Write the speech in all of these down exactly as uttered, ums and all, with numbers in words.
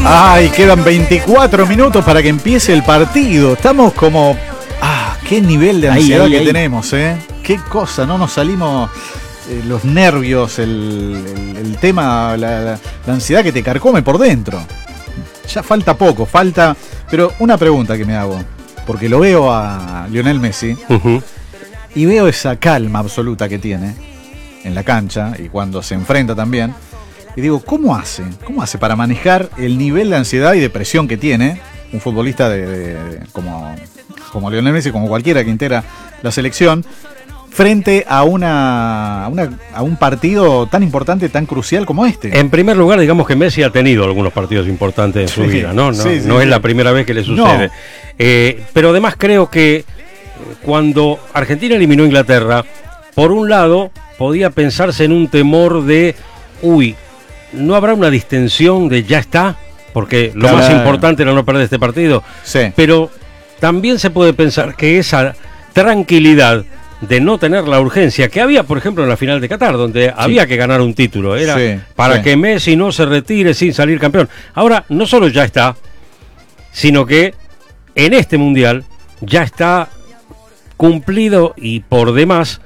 Ay, quedan veinticuatro minutos para que empiece el partido. Estamos como... Ah, qué nivel de ansiedad ay, ay, que ay. tenemos, ¿eh? Qué cosa, no nos salimos... Eh, los nervios, el, el, el tema, la, la, la ansiedad que te carcome por dentro. Ya falta poco, falta... Pero una pregunta que me hago, porque lo veo a Lionel Messi uh-huh. y veo esa calma absoluta que tiene en la cancha y cuando se enfrenta también. Y digo, ¿cómo hace? ¿Cómo hace para manejar el nivel de ansiedad y de presión que tiene un futbolista de, de, de, como, como Lionel Messi, como cualquiera que integra la selección, frente a una, a una a un partido tan importante, tan crucial como este? En primer lugar, digamos que Messi ha tenido algunos partidos importantes en su sí, vida, ¿no? No, sí, sí, no sí. es la primera vez que le sucede. No. Eh, pero además creo que cuando Argentina eliminó a Inglaterra, por un lado, podía pensarse en un temor de, uy, ¿no habrá una distensión de ya está? Porque lo claro. más importante era no perder este partido. Sí. Pero también se puede pensar que esa tranquilidad de no tener la urgencia que había, por ejemplo, en la final de Qatar, donde sí. había que ganar un título, era sí, para sí. que Messi no se retire sin salir campeón. Ahora, no solo ya está, sino que en este Mundial ya está cumplido y por demás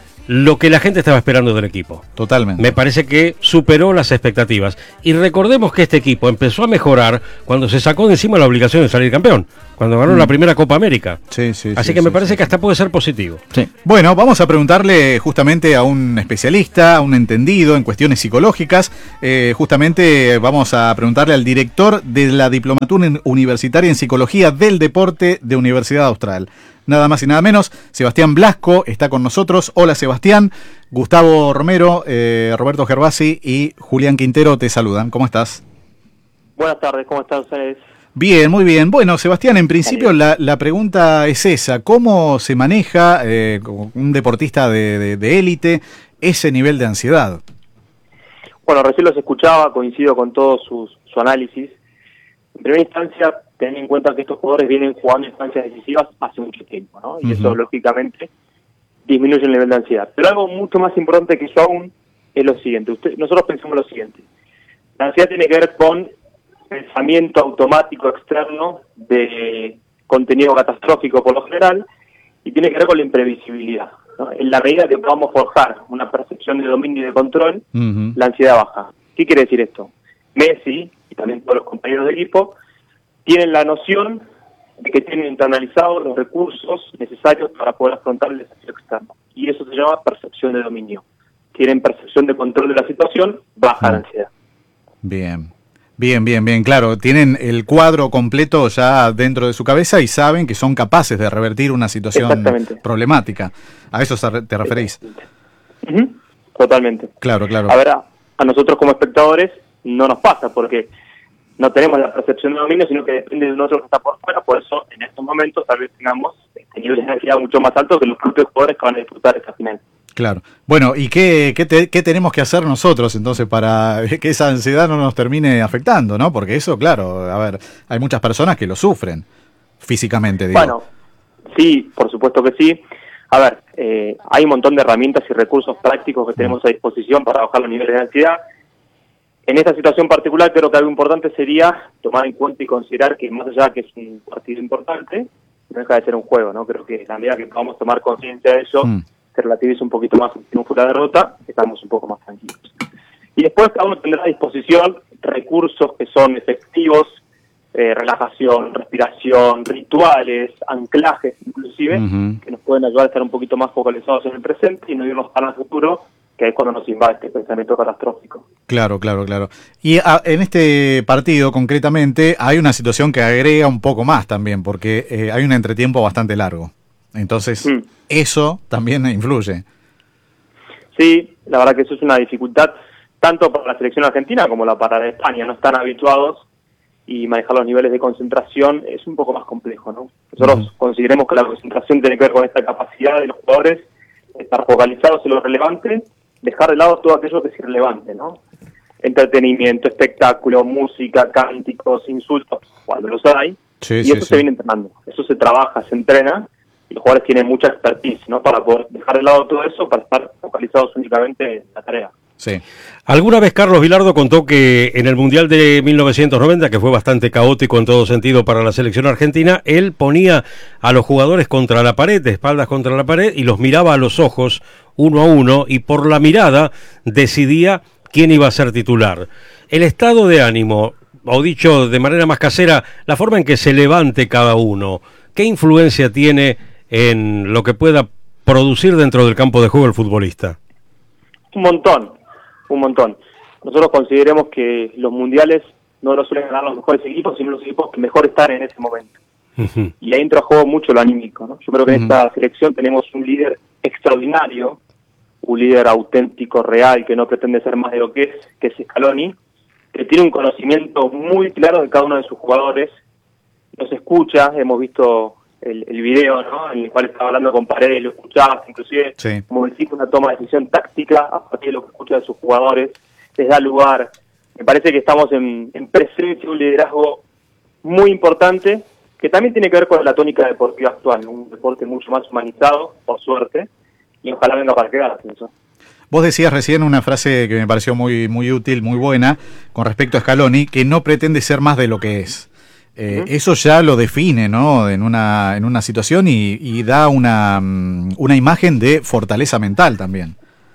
lo que la gente estaba esperando del equipo. Totalmente. Me parece que superó las expectativas. Y recordemos que este equipo empezó a mejorar cuando se sacó de encima la obligación de salir campeón, cuando ganó mm. la primera Copa América. Sí, sí, Así sí, que sí, me parece sí, que hasta puede ser positivo. Sí. Bueno, vamos a preguntarle justamente a un especialista, a un entendido en cuestiones psicológicas. Eh, justamente vamos a preguntarle al director de la Diplomatura Universitaria en Psicología del Deporte de Universidad Austral. Nada más y nada menos, Sebastián Blasco está con nosotros. Hola Sebastián, Gustavo Romero, eh, Roberto Gervasi y Julián Quintero te saludan. ¿Cómo estás? Buenas tardes, ¿cómo están ustedes? Bien, muy bien. Bueno, Sebastián, en principio la, la pregunta es esa. ¿Cómo se maneja eh, un deportista de, de, de élite ese nivel de ansiedad? Bueno, recién los escuchaba, coincido con todo su, su análisis. En primera instancia, ten en cuenta que estos jugadores vienen jugando instancias decisivas hace mucho tiempo, ¿no? Y uh-huh. eso, lógicamente, disminuye el nivel de ansiedad. Pero algo mucho más importante que eso aún es lo siguiente. Usted, nosotros pensamos lo siguiente. La ansiedad tiene que ver con pensamiento automático externo de contenido catastrófico por lo general y tiene que ver con la imprevisibilidad, ¿no? En la medida que podamos forjar una percepción de dominio y de control, uh-huh. la ansiedad baja. ¿Qué quiere decir esto? Messi, y también todos los compañeros de equipo, tienen la noción de que tienen internalizados los recursos necesarios para poder afrontar el desafío externo. Y eso se llama percepción de dominio. Tienen percepción de control de la situación, baja la ansiedad. Bien, bien, bien, bien. Claro, tienen el cuadro completo ya dentro de su cabeza y saben que son capaces de revertir una situación problemática. ¿A eso te referís? Uh-huh. Totalmente. Claro, claro. A ver, a, a nosotros como espectadores no nos pasa porque no tenemos la percepción de dominio, sino que depende de nosotros que está por fuera. Por eso, en estos momentos, tal vez tengamos este niveles de ansiedad mucho más altos que los propios jugadores que van a disfrutar esta final. Claro. Bueno, ¿y qué, qué, te, qué tenemos que hacer nosotros, entonces, para que esa ansiedad no nos termine afectando, ¿no? Porque eso, claro, a ver, hay muchas personas que lo sufren físicamente, digo. Bueno, sí, por supuesto que sí. A ver, eh, hay un montón de herramientas y recursos prácticos que tenemos a disposición para bajar los niveles de ansiedad. En esta situación particular creo que algo importante sería tomar en cuenta y considerar que más allá de que es un partido importante, no deja de ser un juego, ¿no? Creo que a la medida que podamos tomar conciencia de eso, mm. se relativiza un poquito más el triunfo de la derrota, estamos un poco más tranquilos. Y después cada uno tendrá a disposición recursos que son efectivos, eh, relajación, respiración, rituales, anclajes inclusive, uh-huh. que nos pueden ayudar a estar un poquito más focalizados en el presente y no irnos para el futuro, que es cuando nos invade este pensamiento catastrófico. Claro, claro, claro. Y a, en este partido, concretamente, hay una situación que agrega un poco más también, porque eh, hay un entretiempo bastante largo. Entonces, mm. eso también influye. Sí, la verdad que eso es una dificultad, tanto para la selección argentina como la para la España. No están habituados y manejar los niveles de concentración es un poco más complejo, ¿no? Nosotros mm. consideremos que la concentración tiene que ver con esta capacidad de los jugadores de estar focalizados en lo relevante, dejar de lado todo aquello que es irrelevante, ¿no? Entretenimiento, espectáculo, música, cánticos, insultos, cuando los hay, sí, y sí, eso sí. se viene entrenando, eso se trabaja, se entrena, y los jugadores tienen mucha expertise, ¿no? Para poder dejar de lado todo eso, para estar focalizados únicamente en la tarea. Sí. Alguna vez Carlos Vilardo contó que en el Mundial de mil novecientos noventa, que fue bastante caótico en todo sentido para la selección argentina, él ponía a los jugadores contra la pared, de espaldas contra la pared, y los miraba a los ojos uno a uno, y por la mirada decidía quién iba a ser titular. El estado de ánimo, o dicho de manera más casera, la forma en que se levante cada uno, ¿qué influencia tiene en lo que pueda producir dentro del campo de juego el futbolista? Un montón, un montón. Nosotros consideremos que los mundiales no los suelen ganar los mejores equipos, sino los equipos que mejor están en ese momento. Uh-huh. Y ahí entra a juego mucho lo anímico, ¿no? Yo creo que uh-huh. en esta selección tenemos un líder extraordinario, un líder auténtico, real, que no pretende ser más de lo que es, que es Scaloni, que tiene un conocimiento muy claro de cada uno de sus jugadores, los escucha, hemos visto el, el video, ¿no?, en el cual estaba hablando con Paredes, lo escuchaba, inclusive, sí. como decís, una toma de decisión táctica a partir de lo que escucha de sus jugadores, les da lugar. Me parece que estamos en, en presencia de un liderazgo muy importante, que también tiene que ver con la tónica deportiva actual, un deporte mucho más humanizado, por suerte, y ojalá venga para quedarse eso. Vos decías recién una frase que me pareció muy muy útil, muy buena, con respecto a Scaloni, que no pretende ser más de lo que es. Eh, uh-huh. Eso ya lo define, ¿no?, en una en una situación y, y da una, una imagen de fortaleza mental también.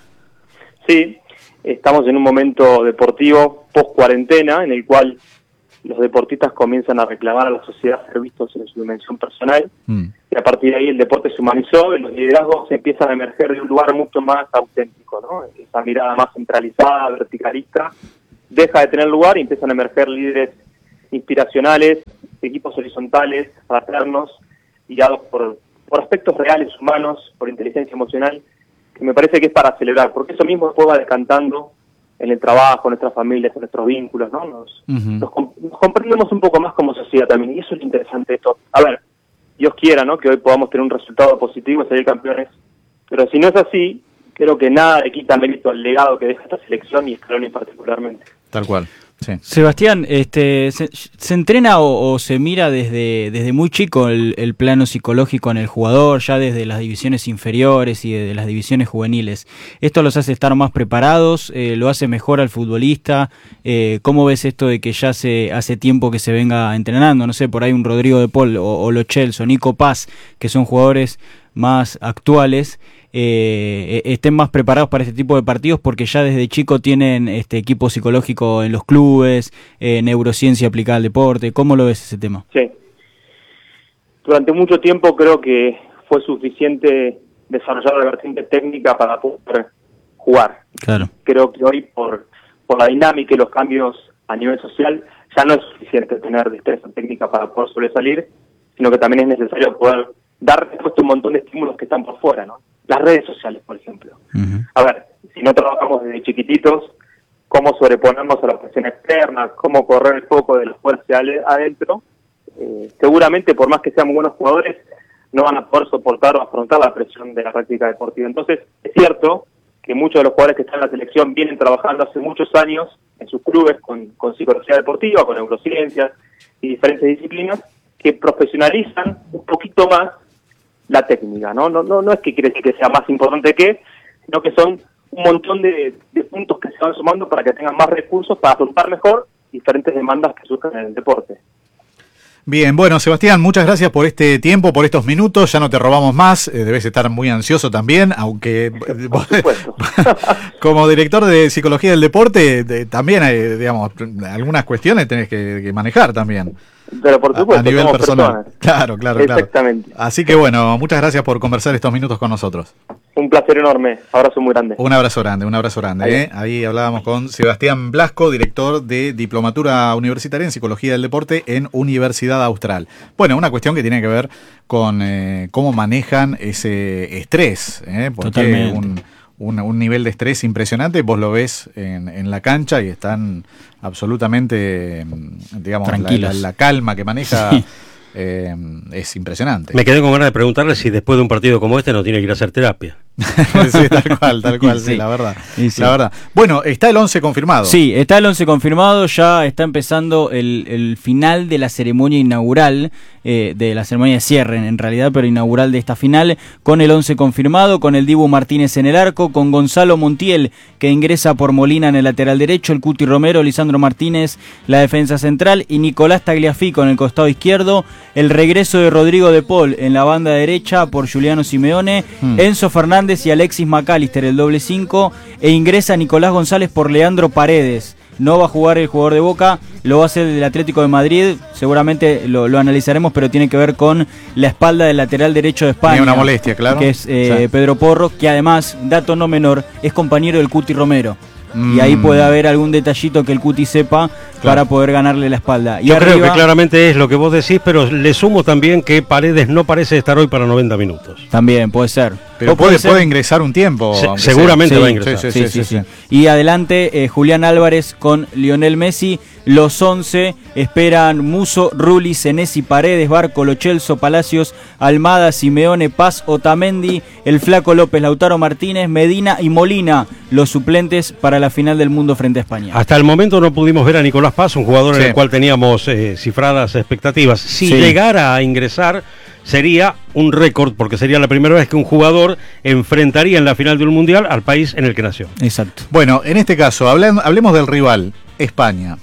Sí, estamos en un momento deportivo post-cuarentena en el cual los deportistas comienzan a reclamar a la sociedad ser vistos en su dimensión personal, mm. y a partir de ahí el deporte se humanizó y los liderazgos empiezan a emerger de un lugar mucho más auténtico, ¿no? Esa mirada más centralizada, verticalista, deja de tener lugar y empiezan a emerger líderes inspiracionales, equipos horizontales, fraternos, guiados por, por aspectos reales, humanos, por inteligencia emocional, que me parece que es para celebrar, porque eso mismo después va descantando en el trabajo, en nuestras familias, en nuestros vínculos, ¿no? Nos, uh-huh. nos, nos comprendemos un poco más como sociedad también, y eso es lo interesante de esto. A ver, Dios quiera, ¿no?, que hoy podamos tener un resultado positivo y salir campeones, pero si no es así, creo que nada le quita mérito al legado que deja esta selección y Scaloni particularmente. Tal cual. Sí. Sebastián, este, se, se entrena o, o se mira desde, desde muy chico el, el plano psicológico en el jugador, ya desde las divisiones inferiores y de las divisiones juveniles. ¿Esto los hace estar más preparados? Eh, ¿Lo hace mejor al futbolista? Eh, ¿Cómo ves esto de que ya hace, hace tiempo que se venga entrenando? No sé, por ahí un Rodrigo de Paul o, o Lo Celso, Nico Paz, que son jugadores más actuales, eh, estén más preparados para este tipo de partidos porque ya desde chico tienen este equipo psicológico en los clubes, eh, neurociencia aplicada al deporte. ¿Cómo lo ves ese tema? Sí. Durante mucho tiempo creo que fue suficiente desarrollar la vertiente técnica para poder jugar. Claro. Creo que hoy por, por la dinámica y los cambios a nivel social ya no es suficiente tener destreza técnica para poder sobresalir, sino que también es necesario poder dar respuesta a un montón de estímulos que están por fuera, ¿no? Las redes sociales, por ejemplo. Uh-huh. A ver, si no trabajamos desde chiquititos, cómo sobreponernos a la presión externa, cómo correr el foco de la fuerza adentro, eh, seguramente por más que sean muy buenos jugadores, no van a poder soportar o afrontar la presión de la práctica deportiva. Entonces, es cierto que muchos de los jugadores que están en la selección vienen trabajando hace muchos años en sus clubes con, con psicología deportiva, con neurociencias y diferentes disciplinas que profesionalizan un poquito más la técnica, ¿no? No, no, no es que quiere decir que sea más importante que, sino que son un montón de, de puntos que se van sumando para que tengan más recursos para afrontar mejor diferentes demandas que surjan en el deporte. Bien, bueno, Sebastián, muchas gracias por este tiempo, por estos minutos, ya no te robamos más, eh, debes estar muy ansioso también, aunque por supuesto. Como director de Psicología del Deporte, de, también hay, digamos, algunas cuestiones tenés que, que manejar también. Pero por supuesto, a, a nivel personal. Personas. Claro, claro, Exactamente. Claro. Así que bueno, muchas gracias por conversar estos minutos con nosotros. Un placer enorme, abrazo muy grande. Un abrazo grande, un abrazo grande. Ahí, ¿eh? Ahí hablábamos con Sebastián Blasco, director de Diplomatura Universitaria en Psicología del Deporte en Universidad Austral. Bueno, una cuestión que tiene que ver con eh, cómo manejan ese estrés, ¿eh? Porque Totalmente. Un, un, un nivel de estrés impresionante, vos lo ves en, en la cancha y están absolutamente, digamos, la, la, la calma que maneja. Sí. Eh, es impresionante. Me quedé con ganas de preguntarle si después de un partido como este no tiene que ir a hacer terapia. Sí, tal cual, tal cual, sí, sí, la verdad. Sí. La verdad. Bueno, está el once confirmado. Sí, está el once confirmado, ya está empezando el, el final de la ceremonia inaugural, eh, de la ceremonia de cierre en realidad, pero inaugural de esta final, con el once confirmado, con el Dibu Martínez en el arco, con Gonzalo Montiel, que ingresa por Molina en el lateral derecho, el Cuti Romero, Lisandro Martínez, la defensa central, y Nicolás Tagliafico en el costado izquierdo, el regreso de Rodrigo de Paul en la banda derecha por Giuliano Simeone, hmm. Enzo Fernández y Alexis McAllister el doble cinco, e ingresa Nicolás González por Leandro Paredes. No va a jugar el jugador de Boca, lo va a hacer el Atlético de Madrid, seguramente lo, lo analizaremos, pero tiene que ver con la espalda del lateral derecho de España. Tiene una molestia, claro. Que es eh, sí. Pedro Porro, que además, dato no menor, es compañero del Cuti Romero. Mm. Y ahí puede haber algún detallito que el Cuti sepa, claro, para poder ganarle la espalda. Y Yo arriba, creo que claramente es lo que vos decís, pero le sumo también que Paredes no parece estar hoy para noventa minutos. También puede ser. Pero puede, puede, puede ingresar un tiempo. Se, seguramente sí, va a ingresar. Sí, sí, sí, sí, sí, sí. Y adelante eh, Julián Álvarez con Lionel Messi. Los once esperan Muso, Rulli, Senesi, Paredes, Barco, Lo Celso, Palacios, Almada, Simeone, Paz, Otamendi, el Flaco López, Lautaro Martínez, Medina y Molina, los suplentes para la final del mundo frente a España. Hasta el momento no pudimos ver a Nicolás Paz, un jugador sí. en el cual teníamos eh, cifradas expectativas. Si sí. llegara a ingresar, sería un récord, porque sería la primera vez que un jugador enfrentaría en la final de un mundial al país en el que nació. Exacto. Bueno, en este caso, hablemos, hablemos del rival, España.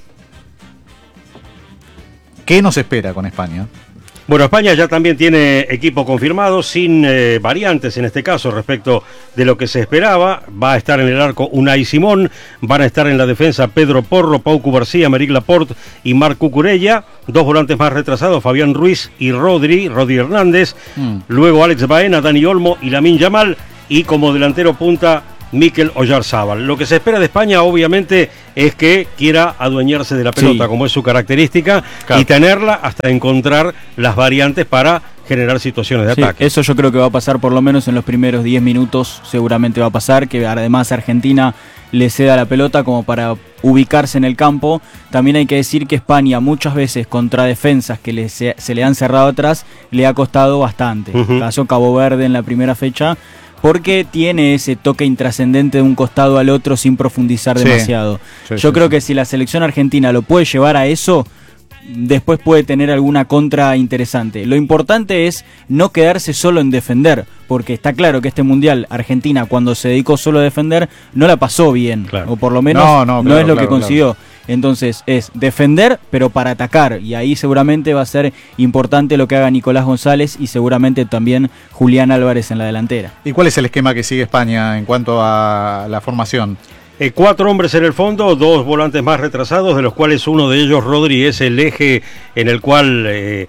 ¿Qué nos espera con España? Bueno, España ya también tiene equipo confirmado, sin eh, variantes en este caso respecto de lo que se esperaba. Va a estar en el arco Unai Simón, van a estar en la defensa Pedro Porro, Pau Cubarsí, Aymeric Laporte y Marc Cucurella. Dos volantes más retrasados, Fabián Ruiz y Rodri, Rodri Hernández. Mm. Luego Alex Baena, Dani Olmo y Lamine Yamal. Y como delantero punta, Mikel Oyarzábal. Lo que se espera de España, obviamente, es que quiera adueñarse de la pelota, sí. como es su característica, claro. y tenerla hasta encontrar las variantes para generar situaciones de sí, ataque. Eso yo creo que va a pasar por lo menos en los primeros diez minutos, seguramente va a pasar, que además Argentina le ceda la pelota como para ubicarse en el campo. También hay que decir que España muchas veces contra defensas que le se, se le han cerrado atrás, le ha costado bastante. Uh-huh. Caso Cabo Verde en la primera fecha, porque tiene ese toque intrascendente de un costado al otro sin profundizar sí. demasiado. Sí, Yo sí, creo sí. que si la selección argentina lo puede llevar a eso, después puede tener alguna contra interesante. Lo importante es no quedarse solo en defender, porque está claro que este mundial, Argentina, cuando se dedicó solo a defender, no la pasó bien, claro. o por lo menos no, no, claro, no es lo claro, que consiguió. Claro. Entonces es defender, pero para atacar, y ahí seguramente va a ser importante lo que haga Nicolás González y seguramente también Julián Álvarez en la delantera. ¿Y cuál es el esquema que sigue España en cuanto a la formación? Eh, cuatro hombres en el fondo, dos volantes más retrasados, de los cuales uno de ellos, Rodri, es el eje en el cual eh,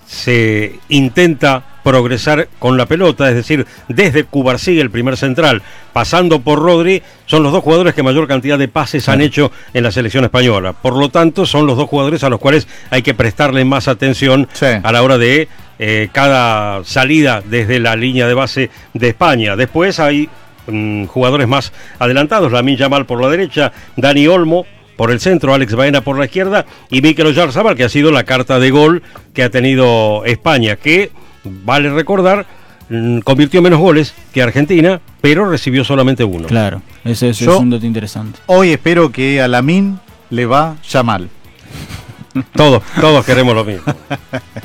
se intenta progresar con la pelota, es decir, desde Cubarsí, el primer central, pasando por Rodri, son los dos jugadores que mayor cantidad de pases sí. han hecho en la selección española. Por lo tanto, son los dos jugadores a los cuales hay que prestarle más atención sí. a la hora de eh, cada salida desde la línea de base de España. Después hay mm, jugadores más adelantados, Lamine Yamal por la derecha, Dani Olmo por el centro, Alex Baena por la izquierda y Mikel Oyarzábal, que ha sido la carta de gol que ha tenido España, que vale recordar, convirtió menos goles que Argentina, pero recibió solamente uno. Claro, ese, ese es un dato interesante. Hoy espero que a Lamine le va Yamal. Todos, todos queremos lo mismo.